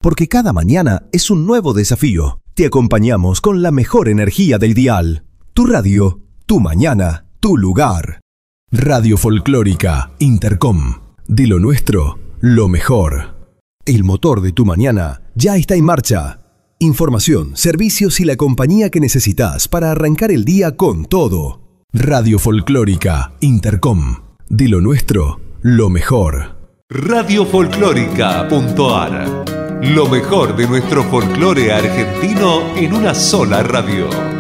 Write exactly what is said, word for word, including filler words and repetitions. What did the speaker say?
porque cada mañana es un nuevo desafío. Te acompañamos con la mejor energía del dial. Tu radio, tu mañana, tu lugar. Radio Folclórica Intercom. De lo nuestro, lo mejor. El motor de tu mañana ya está en marcha. Información, servicios y la compañía que necesitas para arrancar el día con todo. Radio Folclórica Intercom. De lo nuestro, lo mejor. radio folclórica punto a r. Lo mejor de nuestro folclore argentino en una sola radio.